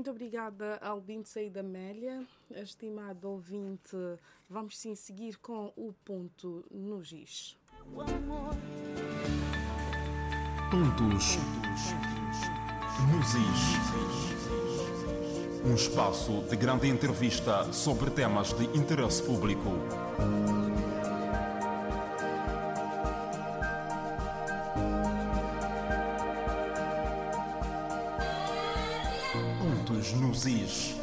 Muito obrigada, Albino Saída Amélia. Estimado ouvinte, vamos sim seguir com o Ponto nos Is. Pontos nos Is. Um espaço de grande entrevista sobre temas de interesse público. Pontos nos Is.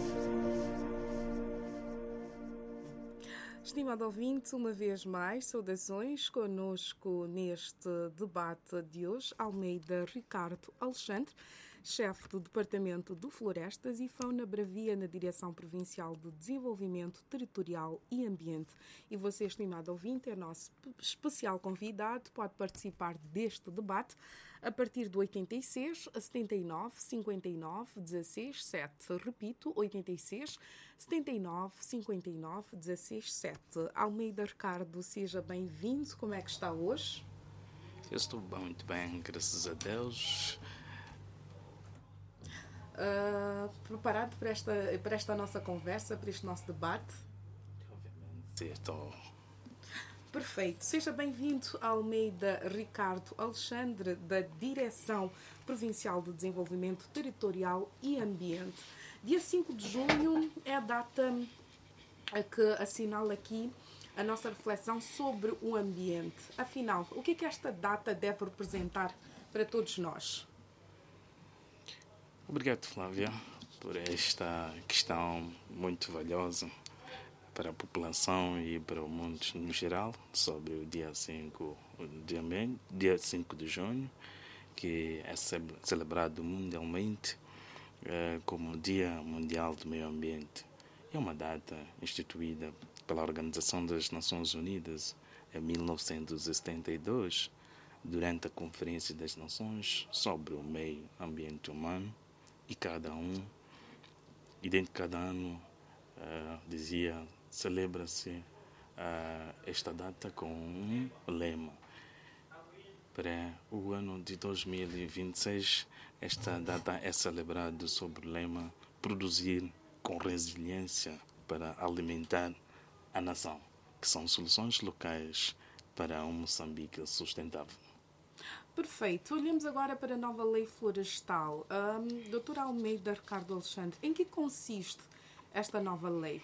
Estimado ouvinte, uma vez mais, saudações conosco neste debate de hoje, Almeida Ricardo Alexandre, chefe do Departamento de Florestas e Fauna Bravia na Direção Provincial de Desenvolvimento Territorial e Ambiente. E você, estimado ouvinte, é nosso especial convidado, pode participar deste debate a partir do 86 79 59 16 7. Repito, 86 79 59 16 7. Almeida Ricardo, seja bem-vindo. Como é que está hoje? Eu estou muito bem, graças a Deus. Preparado para esta nossa conversa, para este nosso debate? Obviamente, estou. Perfeito. Seja bem-vindo, Almeida Ricardo Alexandre, da Direção Provincial de Desenvolvimento Territorial e Ambiente. Dia 5 de junho é a data que assinala aqui a nossa reflexão sobre o ambiente. Afinal, o que é que esta data deve representar para todos nós? Obrigado, Flávia, por esta questão muito valiosa para a população e para o mundo no geral, sobre o dia 5 de junho, que é celebrado mundialmente como Dia Mundial do Meio Ambiente. É uma data instituída pela Organização das Nações Unidas em 1972, durante a Conferência das Nações sobre o Meio Ambiente Humano, e cada ano, dizia, celebra-se esta data com um lema. Para o ano de 2026, esta data é celebrada sob o lema Produzir com Resiliência para Alimentar a Nação, que são soluções locais para um Moçambique sustentável. Perfeito. Olhamos agora para a nova lei florestal. Dr. Almeida Ricardo Alexandre, em que consiste esta nova lei?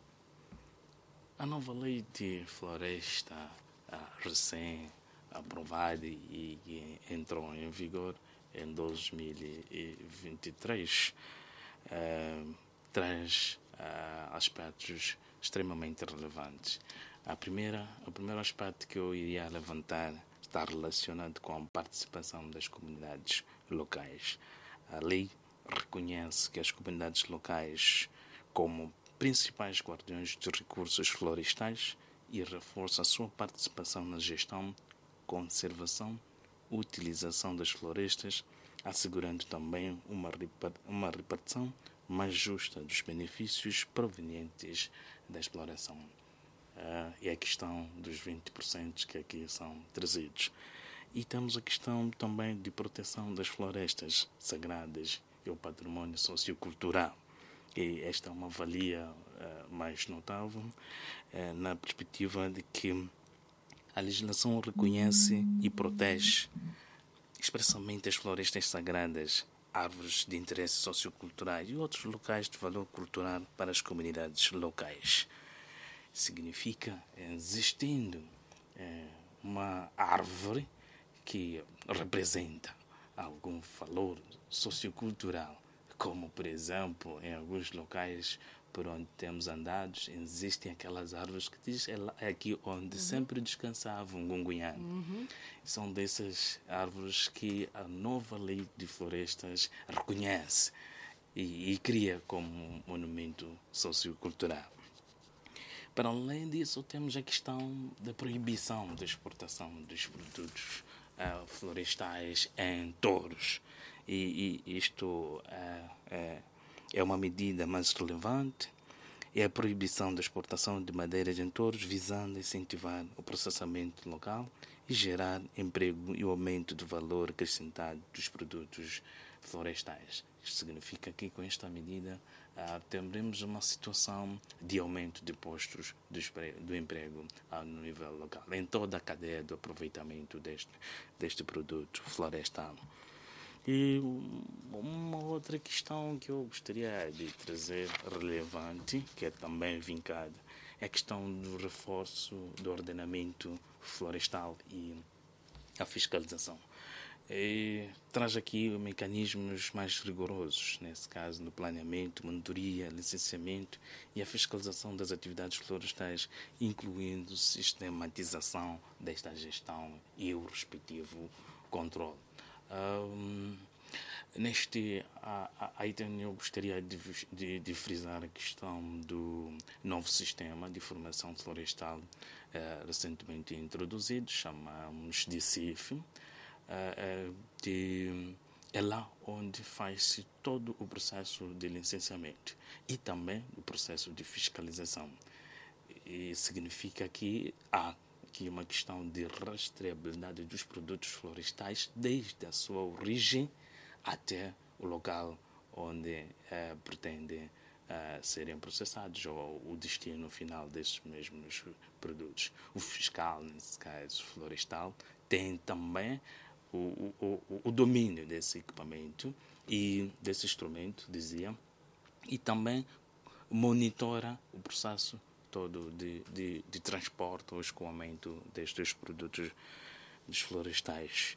A nova lei de floresta, recém-aprovada e que entrou em vigor em 2023, traz aspectos extremamente relevantes. O primeiro aspecto que eu iria levantar está relacionado com a participação das comunidades locais. A lei reconhece que as comunidades locais, como principais guardiões de recursos florestais, e reforça a sua participação na gestão, conservação, utilização das florestas, assegurando também uma repartição mais justa dos benefícios provenientes da exploração. E a questão dos 20% que aqui são trazidos. E temos a questão também de proteção das florestas sagradas e o patrimônio sociocultural. E esta é uma valia mais notável na perspectiva de que a legislação reconhece e protege expressamente as florestas sagradas, árvores de interesse sociocultural e outros locais de valor cultural para as comunidades locais. Significa, existindo uma árvore que representa algum valor sociocultural, como, por exemplo, em alguns locais por onde temos andado, existem aquelas árvores que diz é aqui onde sempre descansava um gungunhano. São dessas árvores que a nova lei de florestas reconhece e cria como um monumento sociocultural. Para além disso, temos a questão da proibição da exportação dos produtos florestais em touros. E isto é uma medida mais relevante. É a proibição da exportação de madeiras em touros, visando incentivar o processamento local e gerar emprego e o aumento do valor acrescentado dos produtos florestais. Isto significa que, com esta medida, teremos uma situação de aumento de postos do emprego no nível local, em toda a cadeia do aproveitamento deste produto florestal. E uma outra questão que eu gostaria de trazer relevante, que é também vincada, é a questão do reforço do ordenamento florestal e a fiscalização. E traz aqui mecanismos mais rigorosos, nesse caso, no planeamento, monitoria, licenciamento e a fiscalização das atividades florestais, incluindo sistematização desta gestão e o respectivo controle. Neste item, eu gostaria de frisar a questão do novo sistema de formação florestal recentemente introduzido, chamamos de CIF. É lá onde faz-se todo o processo de licenciamento e também o processo de fiscalização. E significa que há aqui uma questão de rastreabilidade dos produtos florestais desde a sua origem até o local onde pretendem serem processados ou o destino final desses mesmos produtos. O fiscal, nesse caso florestal, tem também o domínio desse equipamento e desse instrumento, dizia, e também monitora o processo todo de transporte ou escoamento destes produtos florestais.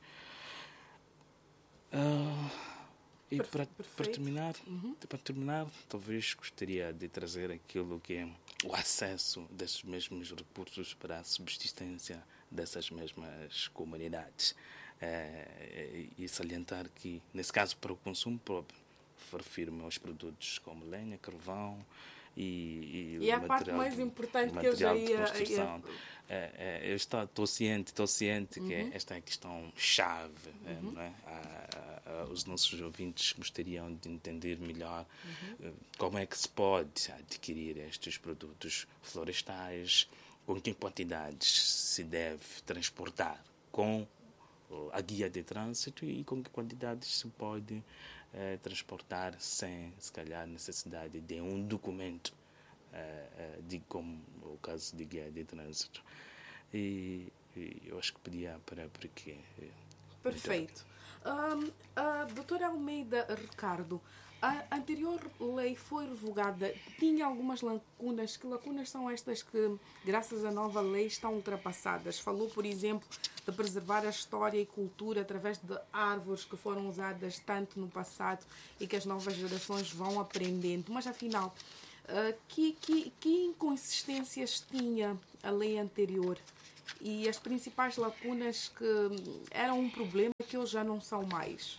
E para terminar, talvez gostaria de trazer aquilo que é o acesso desses mesmos recursos para a subsistência dessas mesmas comunidades. E salientar que, nesse caso, para o consumo próprio, refiro-me aos produtos como lenha, carvão e a parte mais importante que eu já ia... Eu estou ciente que esta é a questão chave. Não é? Os nossos ouvintes gostariam de entender melhor como é que se pode adquirir estes produtos florestais, com que quantidades se deve transportar com a guia de trânsito e com que quantidades se pode transportar sem, se calhar, necessidade de um documento, como o caso de guia de trânsito. E eu acho que podia parar por aqui. Perfeito. Doutora Almeida Ricardo, a anterior lei foi revogada, tinha algumas lacunas. Que lacunas são estas que, graças à nova lei, estão ultrapassadas? Falou, por exemplo, de preservar a história e cultura através de árvores que foram usadas tanto no passado e que as novas gerações vão aprendendo. Mas, afinal, que inconsistências tinha a lei anterior? E as principais lacunas que eram um problema que hoje já não são mais?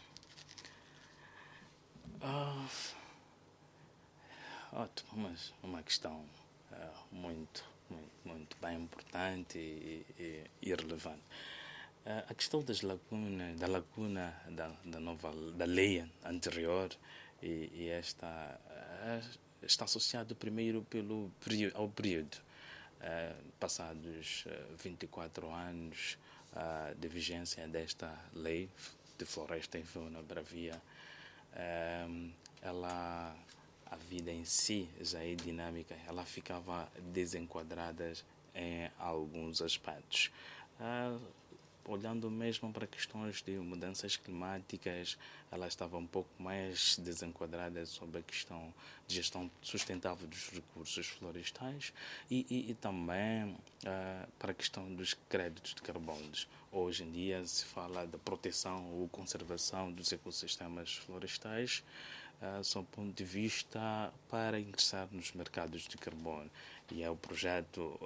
Ótimo, mas uma questão muito bem importante e relevante. A questão da lacuna da lei anterior e esta está associado primeiro ao período. Passados 24 anos de vigência desta lei de floresta e fauna bravia, a vida em si já é dinâmica, ela ficava desenquadrada em alguns aspectos. Olhando mesmo para questões de mudanças climáticas, ela estava um pouco mais desenquadrada sobre a questão de gestão sustentável dos recursos florestais e também para a questão dos créditos de carbono. Hoje em dia se fala da proteção ou conservação dos ecossistemas florestais, sob o ponto de vista para ingressar nos mercados de carbono. E é o projeto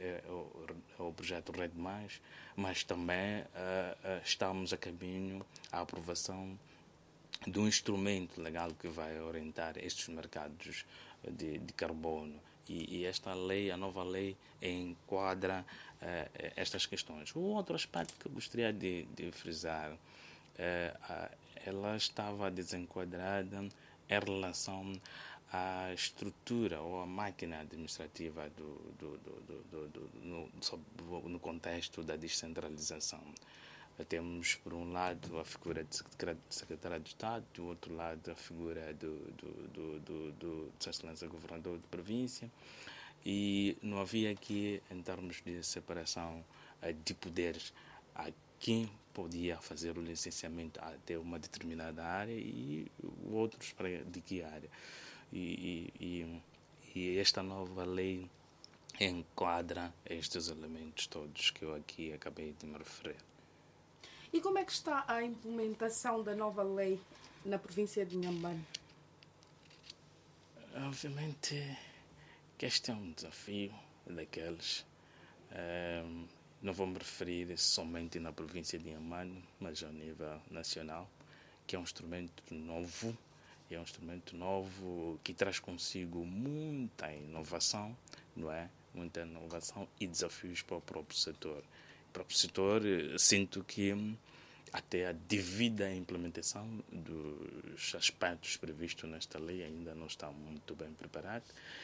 RED+, mas também estamos a caminho à aprovação de um instrumento legal que vai orientar estes mercados de carbono. E esta lei, a nova lei, enquadra estas questões. O outro aspecto que eu gostaria de frisar, ela estava desenquadrada em relação à estrutura ou à máquina administrativa no contexto da descentralização. Temos, por um lado, a figura de secretário de Estado, do outro lado, a figura do Excelência Governador de Província, e não havia aqui, em termos de separação de poderes, a quem podia fazer o licenciamento até uma determinada área e outros para de que área. E esta nova lei enquadra estes elementos todos que eu aqui acabei de me referir. E como é que está a implementação da nova lei na província de Inhambane? Obviamente que este é um desafio daqueles. Não vou me referir somente na província de Inhambane, mas ao nível nacional, que é um instrumento novo. É um instrumento novo que traz consigo muita inovação, não é? Muita inovação e desafios para o próprio setor. O próprio setor, sinto que até a devida implementação dos aspectos previstos nesta lei ainda não está muito bem preparado.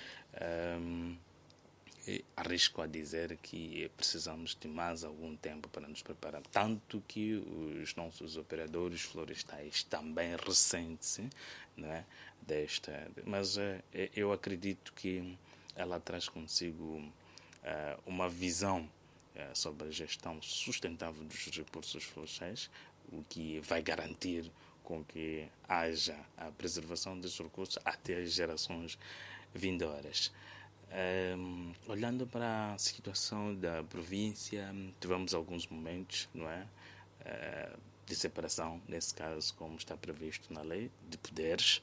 Arrisco a dizer que precisamos de mais algum tempo para nos preparar, tanto que os nossos operadores florestais também ressentem, não é, desta, mas eu acredito que ela traz consigo uma visão sobre a gestão sustentável dos recursos florestais, o que vai garantir com que haja a preservação desses recursos até as gerações vindouras. Olhando para a situação da província, tivemos alguns momentos, não é, de separação, nesse caso, como está previsto na lei, de poderes.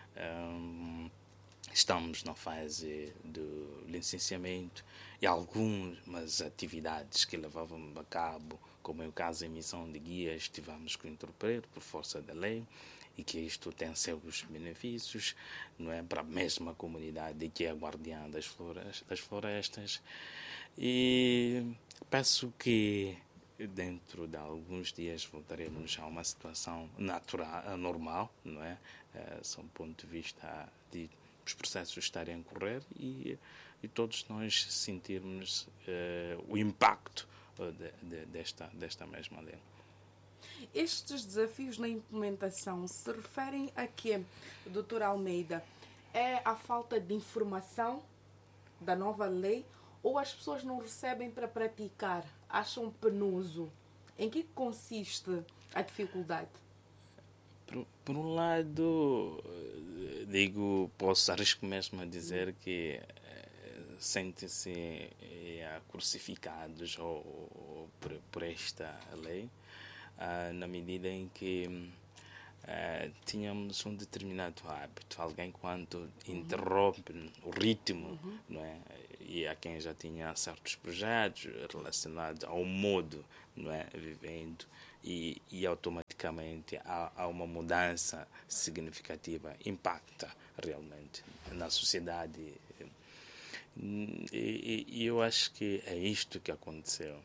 Estamos na fase do licenciamento e algumas atividades que levavam a cabo, como é o caso da emissão de guias, tivemos que interromper por força da lei, e que isto tem seus benefícios, não é, para a mesma comunidade que é a guardiã das florestas. E penso que dentro de alguns dias voltaremos a uma situação natural, normal, não é, sob o ponto de vista de os processos estarem a correr e todos nós sentirmos o impacto desta mesma lei. Estes desafios na implementação se referem a quê, Dr. Almeida? É a falta de informação da nova lei ou as pessoas não recebem para praticar? Acham penoso? Em que consiste a dificuldade? Por um lado, arrisco mesmo a dizer que sentem-se crucificados por esta lei, na medida em que tínhamos um determinado hábito. Alguém, quando interrompe o ritmo, não é? E há quem já tinha certos projetos relacionados ao modo, não é, vivendo, e automaticamente há uma mudança significativa, impacta realmente na sociedade. E eu acho que é isto que aconteceu.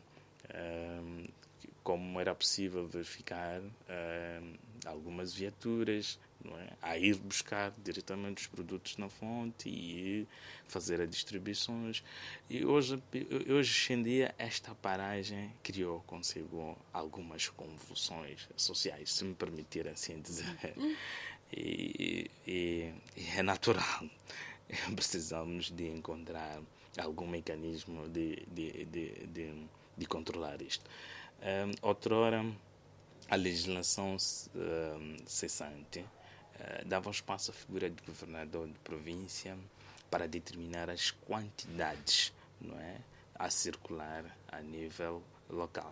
Como era possível verificar algumas viaturas, não é, a ir buscar diretamente os produtos na fonte e fazer as distribuições. E hoje em dia, esta paragem criou consigo algumas convulsões sociais, se me permitir assim dizer. E é natural. Precisamos de encontrar algum mecanismo de controlar isto. Outrora, a legislação cessante dava espaço à figura de governador de província para determinar as quantidades, não é, a circular a nível local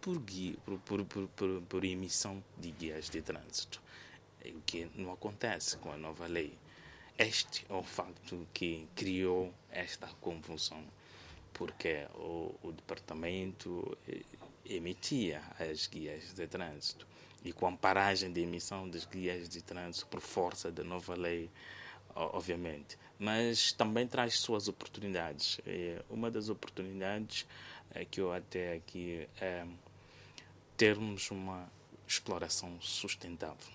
por emissão de guias de trânsito, o que não acontece com a nova lei. Este é o facto que criou esta confusão, porque o departamento emitia as guias de trânsito e com a paragem de emissão das guias de trânsito por força da nova lei, obviamente, mas também traz suas oportunidades. Uma das oportunidades que eu até aqui é termos uma exploração sustentável.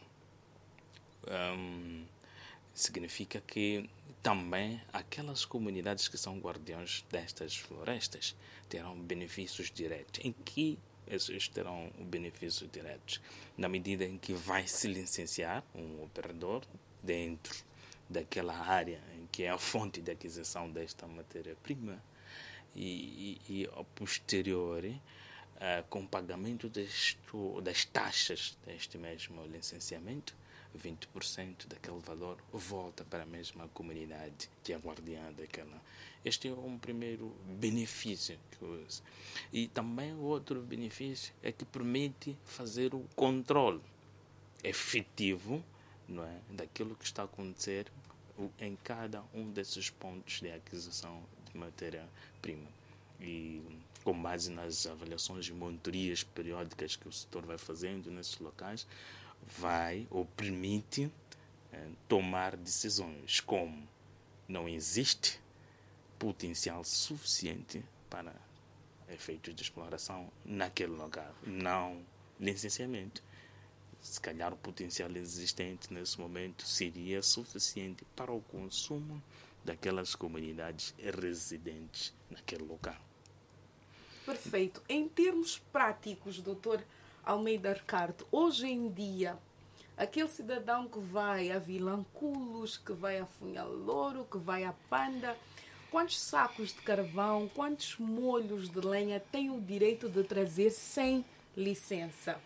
Significa que também aquelas comunidades que são guardiões destas florestas terão benefícios diretos. Em que esses terão benefícios diretos, na medida em que vai se licenciar um operador dentro daquela área em que é a fonte de aquisição desta matéria-prima e a posteriori, com pagamento das taxas deste mesmo licenciamento, 20% daquele valor volta para a mesma comunidade que é guardiã daquela. Este é um primeiro benefício que usa. E também o outro benefício é que permite fazer o controle efetivo, não é, daquilo que está a acontecer em cada um desses pontos de aquisição de matéria-prima. E com base nas avaliações e monitorias periódicas que o setor vai fazendo nesses locais, vai ou permite tomar decisões como não existe potencial suficiente para efeitos de exploração naquele lugar, não licenciamento. Se calhar o potencial existente nesse momento seria suficiente para o consumo daquelas comunidades residentes naquele lugar. Perfeito. Em termos práticos, doutor Almeida Ricardo, hoje em dia, aquele cidadão que vai a Vilanculos, que vai a Funhal-Louro, que vai a Panda, quantos sacos de carvão, quantos molhos de lenha tem o direito de trazer sem licença?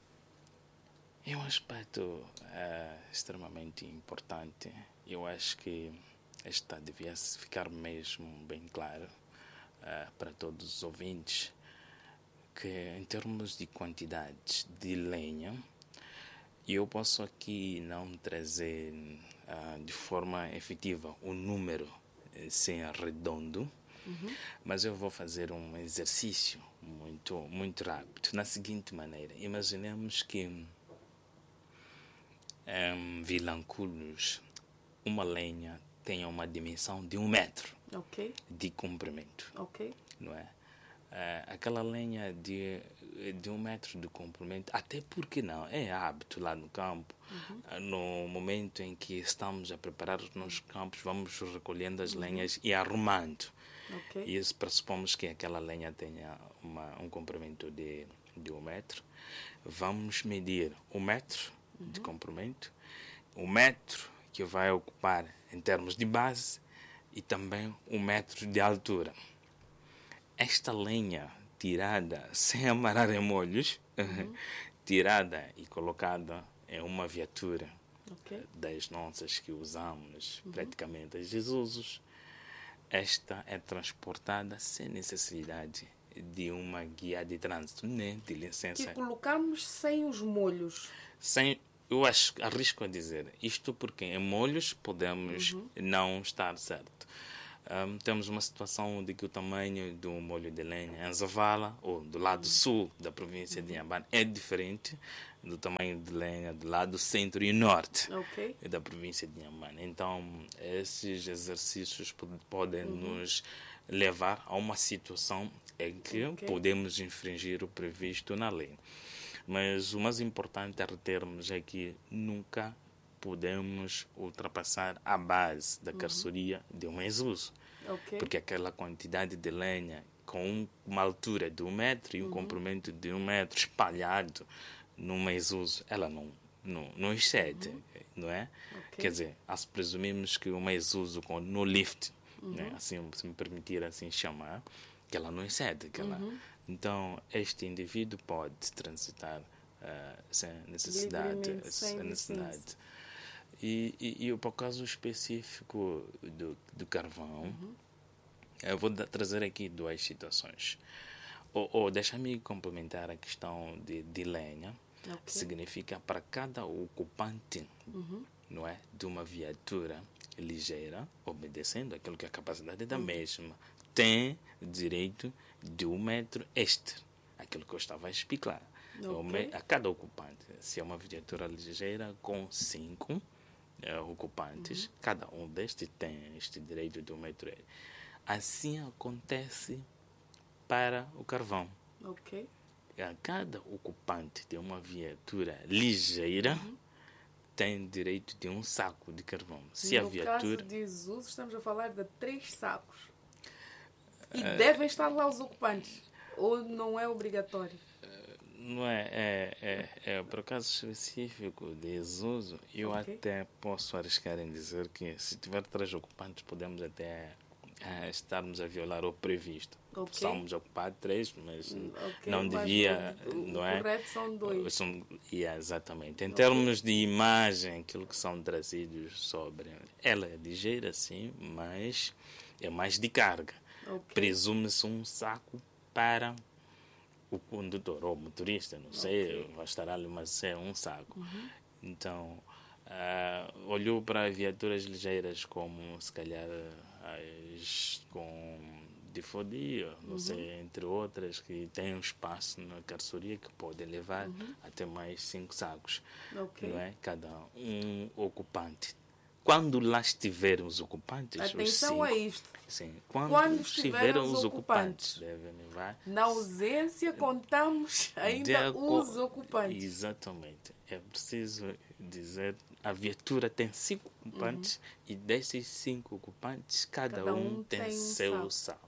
É um aspecto extremamente importante. Eu acho que esta devia ficar mesmo bem claro para todos os ouvintes, que em termos de quantidades de lenha, eu posso aqui não trazer de forma efetiva o número sem redondo, mas eu vou fazer um exercício muito rápido. Na seguinte maneira, imaginemos que em Vilanculos uma lenha tenha uma dimensão de 1 metro de comprimento. Não é? Aquela lenha de 1 metro de comprimento, até porque não, é hábito lá no campo. No momento em que estamos a preparar os nossos campos, vamos recolhendo as lenhas e arrumando. E isso pressupomos que aquela lenha tenha um comprimento de 1 metro. Vamos medir 1 metro de comprimento, 1 metro que vai ocupar em termos de base e também 1 metro de altura. Esta lenha tirada sem amarrar em molhos, tirada e colocada em uma viatura das nossas que usamos praticamente a Jesus, esta é transportada sem necessidade de uma guia de trânsito, nem de licença. Que colocamos sem os molhos. Eu arrisco a dizer isto porque em molhos podemos não estar certo. Temos uma situação de que o tamanho do molho de lenha em Zavala, ou do lado sul da província de Inhambane, é diferente do tamanho de lenha do lado centro e norte da província de Inhambane. Então, esses exercícios podem nos levar a uma situação em que podemos infringir o previsto na lei. Mas o mais importante a retermos é que nunca podemos ultrapassar a base da carroceria de um ex-uso. Porque aquela quantidade de lenha com uma altura de 1 metro e um comprimento de 1 metro espalhado num ex-uso, ela não excede, não é? Quer dizer, se presumimos que um ex-uso no lift, né, assim, se me permitir assim chamar, que ela não excede. Então, este indivíduo pode transitar sem necessidade. E para o caso específico do carvão, eu vou trazer aqui 2 situações. Deixa-me complementar a questão de lenha. Significa para cada ocupante não é, de uma viatura ligeira, obedecendo aquilo que é a capacidade da mesma, tem direito de 1 metro extra, aquilo que eu estava a explicar. A cada ocupante, se é uma viatura ligeira com 5 ocupantes, cada um destes tem este direito de 1 metro. Assim acontece para o carvão. A cada ocupante de uma viatura ligeira tem direito de 1 saco de carvão. No caso de Jesus, estamos a falar de 3 sacos. E devem estar lá os ocupantes? Ou não é obrigatório? Não por caso específico de Isuzu, eu até posso arriscar em dizer que se tiver 3 ocupantes, podemos até estarmos a violar o previsto. Somos ocupar 3, mas não devia, não é? Correto, são 2. Exatamente. Em termos de imagem, aquilo que são trazidos sobre, ela é ligeira, sim, mas é mais de carga. Presume-se um saco para o condutor ou motorista, não sei, vai estar ali, mas é um saco. Então, olhou para viaturas ligeiras como, se calhar, as com difodia, não sei, entre outras, que têm um espaço na carroceria que podem levar até mais 5 sacos, não é? Cada um ocupante. Quando lá estiverem os ocupantes... Atenção a isto. Sim, quando estiverem os ocupantes, devem levar... Na ausência, contamos ainda os ocupantes. Exatamente. É preciso dizer, a viatura tem 5 ocupantes e desses 5 ocupantes, cada um tem seu saco.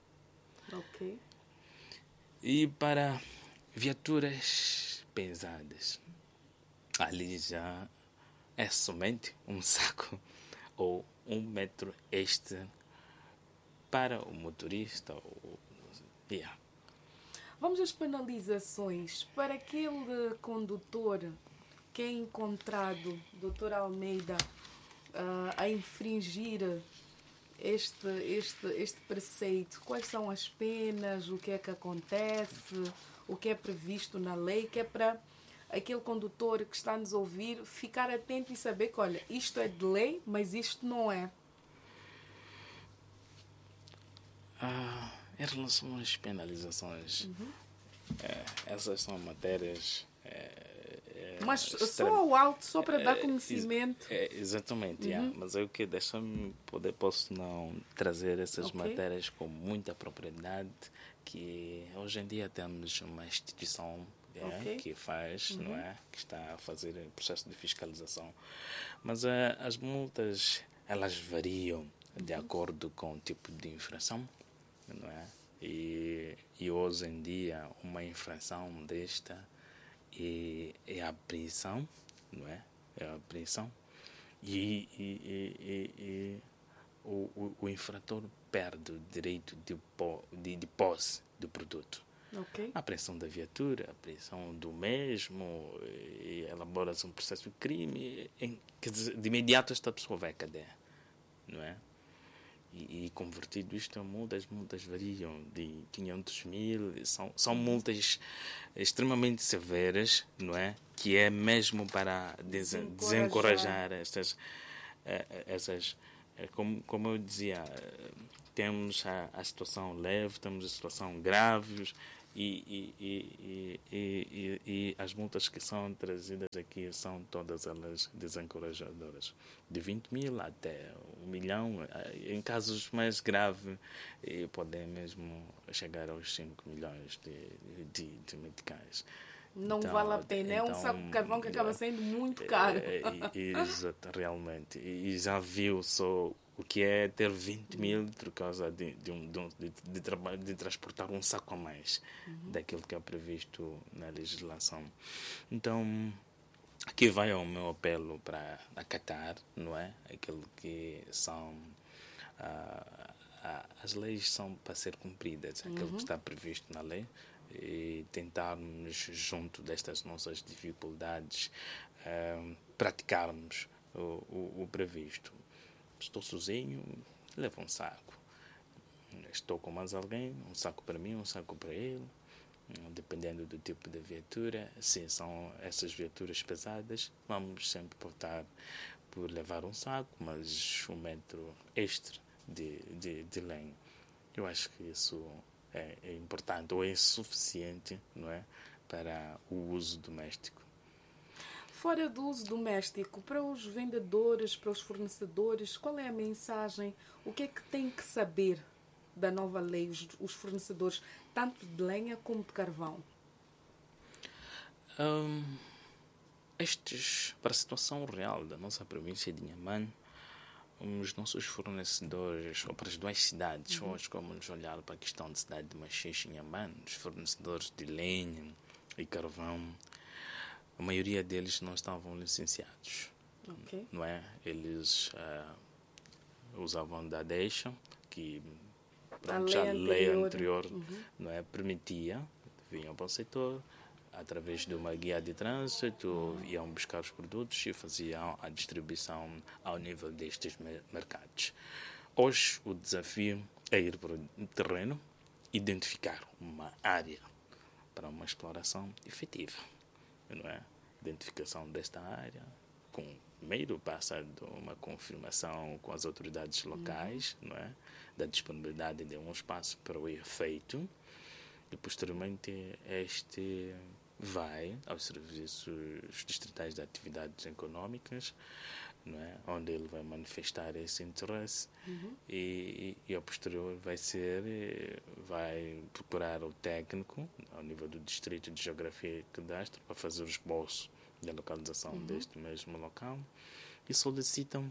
E para viaturas pesadas, ali já é somente um saco ou 1 metro extra para o motorista. Vamos às penalizações. Para aquele condutor que é encontrado, Dr. Almeida, a infringir este preceito, quais são as penas, o que é que acontece, o que é previsto na lei, que é para aquele condutor que está a nos ouvir ficar atento e saber que, olha, isto é de lei, mas isto não é. Em relação às penalizações, essas são matérias... mas só ao alto, só para dar conhecimento. Exatamente, mas é o que deixa-me posso não trazer essas matérias com muita propriedade, que hoje em dia temos uma instituição que faz, não é? Que está a fazer o processo de fiscalização. Mas as multas, elas variam de acordo com o tipo de infração, não é? E hoje em dia, uma infração desta é a prisão, não é? É a prisão. E o infrator perde o direito de posse do produto. A apreensão da viatura, a apreensão do mesmo, elabora-se um processo de crime, que de imediato esta pessoa vai à cadeia, não é? E convertido isto a multas variam de 500 mil, são multas extremamente severas, não é? Que é mesmo para desencorajar essas como eu dizia, temos a situação leve, temos a situação grave e as multas que são trazidas aqui são todas elas desencorajadoras. De 20 mil até 1 milhão, em casos mais graves, podem mesmo chegar aos 5 milhões de meticais. Não vale a pena, é um saco de carvão que acaba sendo muito caro. Exato, realmente. E já viu só o que é ter 20 mil por causa de transportar um saco a mais daquilo que é previsto na legislação. Então, aqui vai o meu apelo para acatar, não é? Aquilo que são... as leis são para ser cumpridas, aquilo que está previsto na lei, e tentarmos, junto destas nossas dificuldades, praticarmos o previsto. Estou sozinho, levo um saco. Estou com mais alguém, um saco para mim, um saco para ele, dependendo do tipo de viatura. Se são essas viaturas pesadas, vamos sempre optar por levar um saco, mas 1 metro extra de lenha. Eu acho que isso é importante ou é suficiente, não é, para o uso doméstico. Fora do uso doméstico, para os vendedores, para os fornecedores, qual é a mensagem? O que é que têm que saber da nova lei, os fornecedores, tanto de lenha como de carvão? Para a situação real da nossa província de Inhambane, os nossos fornecedores, ou para as 2 cidades, hoje, como nos olhar para a questão de cidade de Machixe e Inhambane, os fornecedores de lenha, e carvão, a maioria deles não estavam licenciados. Ok. Não é? Eles usavam da deixa, que pronto, a lei anterior não é, permitia, vinham para o setor, através de uma guia de trânsito, iam buscar os produtos e faziam a distribuição ao nível destes mercados. Hoje o desafio é ir para o terreno, identificar uma área para uma exploração efetiva, não é? Identificação desta área, primeiro passa de uma confirmação com as autoridades locais, não é? Da disponibilidade de um espaço para o efeito, e posteriormente este vai aos serviços distritais de atividades econômicas, não é? Onde ele vai manifestar esse interesse e a posterior vai procurar o técnico ao nível do Distrito de Geografia e Cadastro para fazer o esboço da localização deste mesmo local e solicitam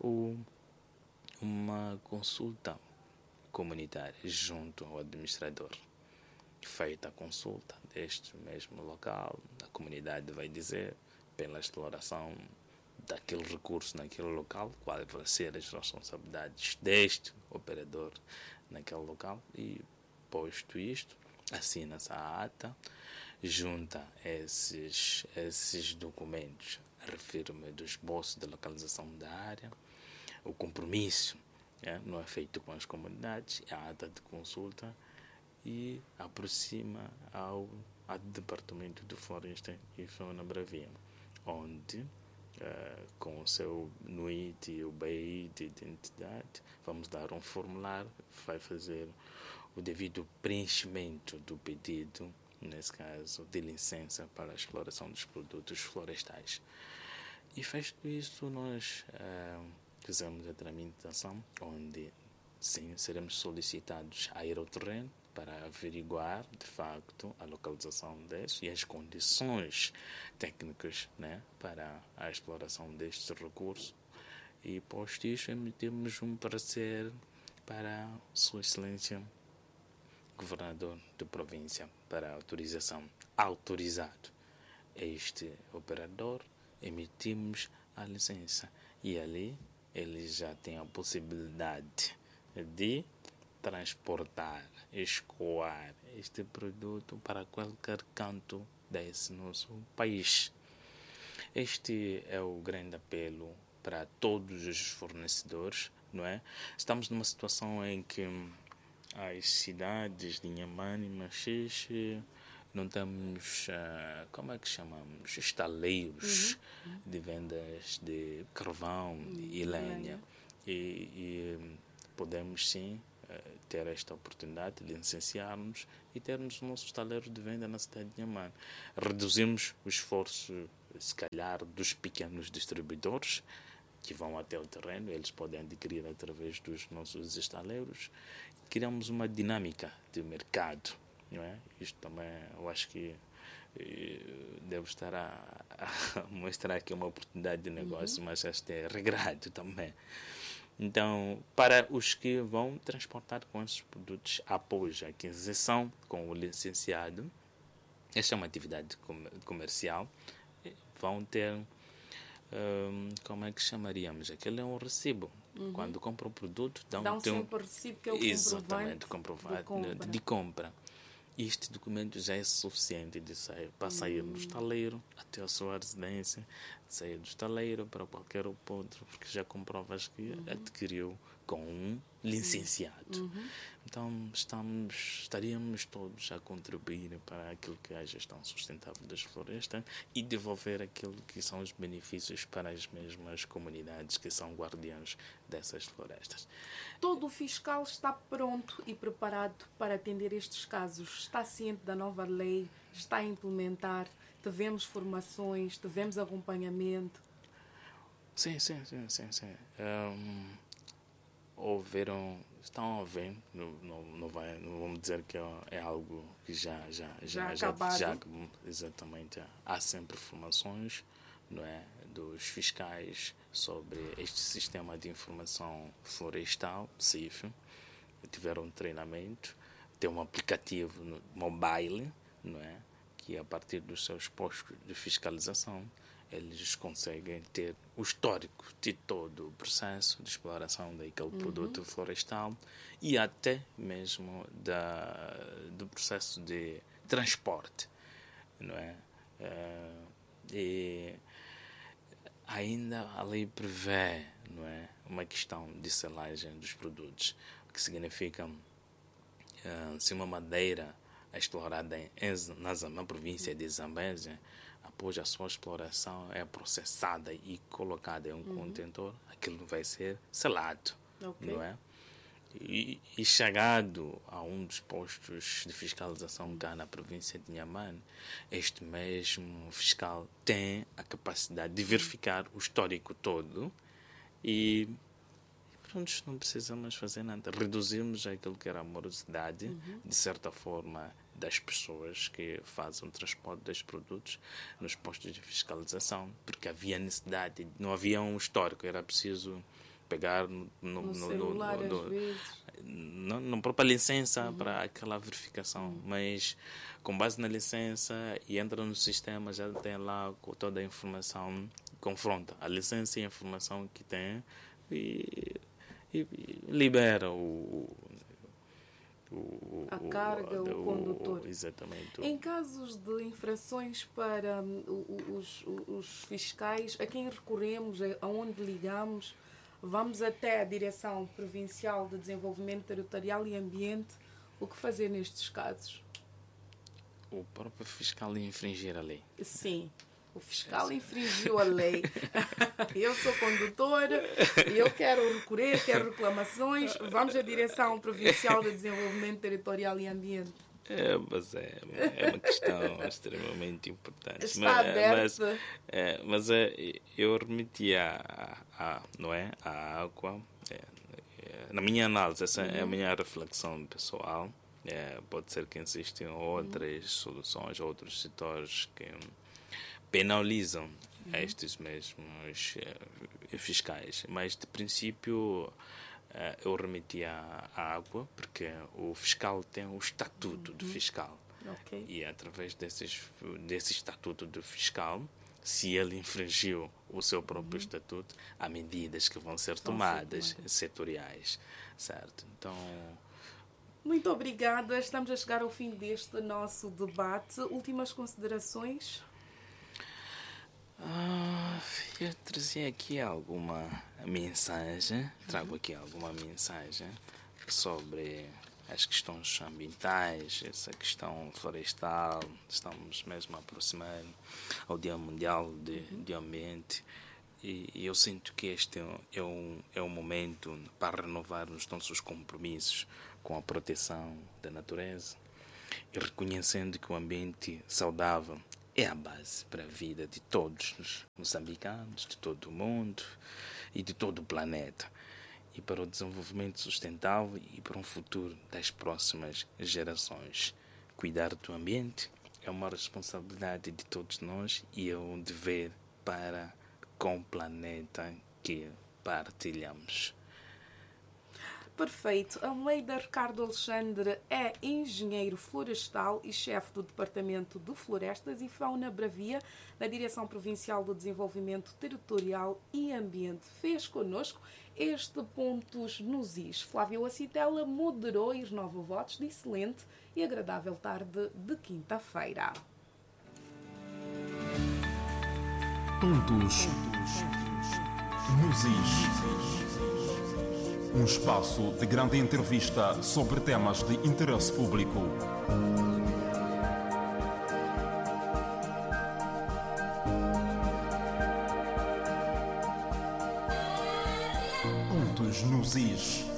uma consulta comunitária junto ao administrador. Feita a consulta deste mesmo local, a comunidade vai dizer, pela exploração daquele recurso naquele local, quais vão ser as responsabilidades deste operador naquele local, e posto isto, assina-se a ata, junta esses documentos, refirma do esboço da localização da área, o compromisso não é feito com as comunidades, a ata de consulta, e aproxima ao Departamento de Floresta e Fauna Bravia, onde, com o seu NUIT e o BI de identidade, vamos dar um formulário, vai fazer o devido preenchimento do pedido, nesse caso, de licença para a exploração dos produtos florestais. E feito isso, nós fizemos a tramitação, onde, sim, seremos solicitados a ir ao terreno, para averiguar, de facto, a localização destes e as condições técnicas, né, para a exploração destes recursos. E, posto isto, emitimos um parecer para Sua Excelência Governador de Província para autorização. Autorizado este operador, emitimos a licença. E ali ele já tem a possibilidade de transportar, escoar este produto para qualquer canto desse nosso país. Este é o grande apelo para todos os fornecedores, não é? Estamos numa situação em que as cidades de Inhambane e Machixe não temos, como é que chamamos, estaleiros de vendas de carvão e lenha. E podemos sim ter esta oportunidade de licenciarmos e termos o nosso estaleiro de venda na cidade de Inhambane. Reduzimos o esforço, se calhar, dos pequenos distribuidores que vão até o terreno, eles podem adquirir através dos nossos estaleiros. Criamos uma dinâmica de mercado, não é? Isto também, eu acho que devo estar a mostrar aqui uma oportunidade de negócio, mas este é regrado também. Então, para os que vão transportar com esses produtos após a aquisição com o licenciado, esta é uma atividade comercial, vão ter, como é que chamaríamos? Aquele é um recibo. Quando compra o produto, dão sempre o recibo, que é o exatamente, comprovante de compra. Este documento já é suficiente para sair do estaleiro até a sua residência, sair do estaleiro para qualquer outro, porque já comprovas que adquiriu com um licenciado. Então, estaríamos todos a contribuir para aquilo que é a gestão sustentável das florestas e devolver aquilo que são os benefícios para as mesmas comunidades que são guardiãs dessas florestas. Todo o fiscal está pronto e preparado para atender estes casos? Está ciente da nova lei? Está a implementar? Tivemos formações? Tivemos acompanhamento? Sim. Estão a ver, não vamos dizer que é algo que já exatamente. Há sempre formações, não é, dos fiscais sobre este sistema de informação florestal, CIF. Tiveram um treinamento, tem um aplicativo mobile, não é, que a partir dos seus postos de fiscalização eles conseguem ter o histórico de todo o processo de exploração daquele produto florestal e até mesmo do processo de transporte, não é? E ainda a lei prevê, não é, uma questão de selagem dos produtos, o que significa se uma madeira é explorada na província de Zambésia, após a sua exploração é processada e colocada em um contentor, aquilo vai ser selado, não é? E chegado a um dos postos de fiscalização cá na província de Inhambane, este mesmo fiscal tem a capacidade de verificar o histórico todo e pronto, não precisamos fazer nada. Reduzimos aquilo que era a morosidade, de certa forma, das pessoas que fazem o transporte dos produtos nos postos de fiscalização, porque havia necessidade, não havia um histórico, era preciso pegar no celular, às vezes. Na própria licença para aquela verificação, mas com base na licença e entra no sistema, já tem lá toda a informação, confronta a licença e a informação que tem e libera a carga, o condutor. Exatamente. Em casos de infrações para os fiscais, a quem recorremos, aonde ligamos? Vamos até a Direção Provincial de Desenvolvimento Territorial e Ambiente. O que fazer nestes casos? O próprio fiscal infringir a lei. Sim. O fiscal infringiu a lei. Eu sou condutora, eu quero recorrer, quero reclamações. Vamos à Direção Provincial de Desenvolvimento Territorial e Ambiente. Mas é uma questão extremamente importante. Está aberto. Mas eu remeti não é, a água. Na minha análise, essa é a minha reflexão pessoal. Pode ser que existem outras soluções, outros setores que penalizam estes mesmos fiscais. Mas, de princípio, eu remeti à água, porque o fiscal tem o estatuto do fiscal. Okay. E, através desse estatuto do fiscal, se ele infringiu o seu próprio estatuto, há medidas que vão ser tomadas setoriais, certo? Então... Muito obrigada. Estamos a chegar ao fim deste nosso debate. Últimas considerações? Eu trazia aqui alguma mensagem, trago aqui alguma mensagem sobre as questões ambientais, essa questão florestal. Estamos mesmo a aproximar ao Dia Mundial de Ambiente e eu sinto que este é um momento para renovar os nossos compromissos com a proteção da natureza e reconhecendo que o ambiente saudável é a base para a vida de todos os moçambicanos, de todo o mundo e de todo o planeta. E para o desenvolvimento sustentável e para um futuro das próximas gerações. Cuidar do ambiente é uma responsabilidade de todos nós e é um dever para com o planeta que partilhamos. Perfeito. Almeida Ricardo Alexandre é engenheiro florestal e chefe do Departamento de Florestas e Fauna Bravia da Direção Provincial do Desenvolvimento Territorial e Ambiente. Fez connosco este Pontos nos Is. Flávio Acitela moderou e renova votos de excelente e agradável tarde de quinta-feira. Pontos nos Is. Um espaço de grande entrevista sobre temas de interesse público. Pontos nos Is.